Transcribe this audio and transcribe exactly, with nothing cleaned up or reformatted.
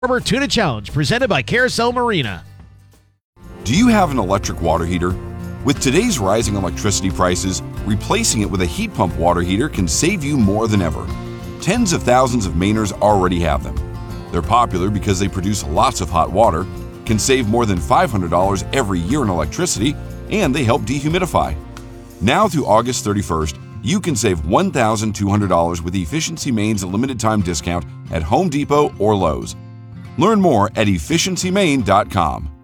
Harbor Tuna Challenge presented by Carousel Marina. Do you have an electric water heater? With today's rising electricity prices, replacing it with a heat pump water heater can save you more than ever. Tens of thousands of Mainers already have them. They're popular because they produce lots of hot water, can save more than five hundred dollars every year in electricity, and they help dehumidify. Now through August thirty-first, you can save one thousand two hundred dollars with Efficiency Maine's limited time discount at Home Depot or Lowe's. Learn more at efficiency maine dot com.